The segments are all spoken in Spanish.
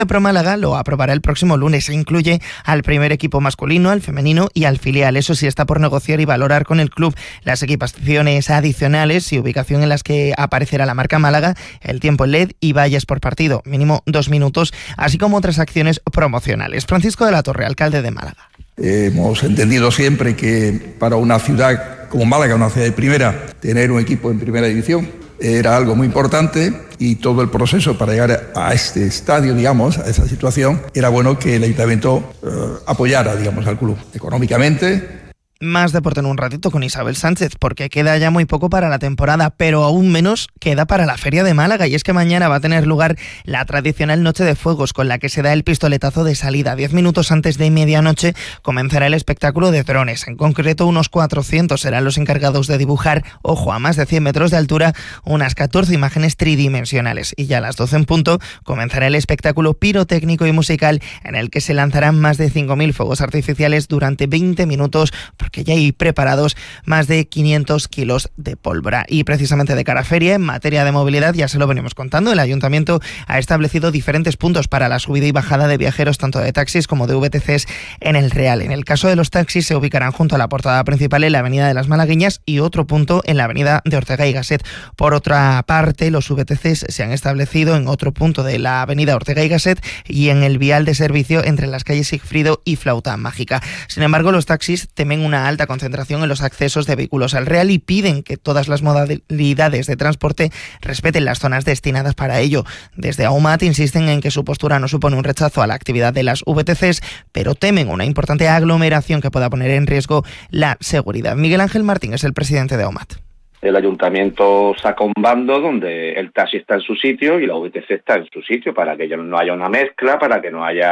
Pro Málaga lo aprobará el próximo lunes e incluye al primer equipo masculino, al femenino y al filial. Eso sí, está por negociar y valorar con el club las equipaciones adicionales y ubicación en las que aparecerá la marca Málaga, el tiempo en LED y vallas por partido, mínimo 2 minutos, así como otras acciones promocionales. Francisco de la Torre, alcalde de Málaga. Hemos entendido siempre que para una ciudad como Málaga, una ciudad de primera, tener un equipo en primera división era algo muy importante, y todo el proceso para llegar a este estadio, digamos, a esa situación, era bueno que el ayuntamiento apoyara, digamos, al club económicamente. Más deporte en un ratito con Isabel Sánchez, porque queda ya muy poco para la temporada, pero aún menos queda para la Feria de Málaga, y es que mañana va a tener lugar la tradicional Noche de Fuegos, con la que se da el pistoletazo de salida. 10 minutos antes de medianoche comenzará el espectáculo de drones. En concreto, unos 400 serán los encargados de dibujar, ojo, a más de 100 metros de altura, unas 14 imágenes tridimensionales. Y ya a las 12 en punto comenzará el espectáculo pirotécnico y musical, en el que se lanzarán más de 5.000 fuegos artificiales durante 20 minutos, que ya hay preparados más de 500 kilos de pólvora. Y precisamente de cara a feria, en materia de movilidad, ya se lo venimos contando, el Ayuntamiento ha establecido diferentes puntos para la subida y bajada de viajeros, tanto de taxis como de VTCs en el Real. En el caso de los taxis, se ubicarán junto a la portada principal en la Avenida de las Malagueñas y otro punto en la Avenida de Ortega y Gasset. Por otra parte, los VTCs se han establecido en otro punto de la Avenida Ortega y Gasset y en el vial de servicio entre las calles Sigfrido y Flauta Mágica. Sin embargo, los taxis temen una alta concentración en los accesos de vehículos al Real y piden que todas las modalidades de transporte respeten las zonas destinadas para ello. Desde AUMAT insisten en que su postura no supone un rechazo a la actividad de las VTCs, pero temen una importante aglomeración que pueda poner en riesgo la seguridad. Miguel Ángel Martín es el presidente de AUMAT. El ayuntamiento saca un bando donde el taxi está en su sitio y la VTC está en su sitio, para que no haya una mezcla, para que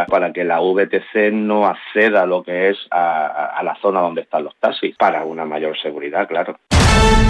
la VTC no acceda a lo que es a la zona donde están los taxis, para una mayor seguridad, claro.